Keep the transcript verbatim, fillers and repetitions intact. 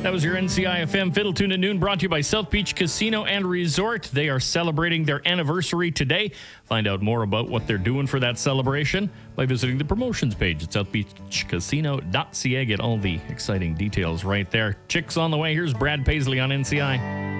That was your N C I F M Fiddle Tune at Noon, brought to you by South Beach Casino and Resort. They are celebrating their anniversary today. Find out more about what they're doing for that celebration by visiting the promotions page at south beach casino dot c a. Get all the exciting details right there. Chicks on the way. Here's Brad Paisley on N C I.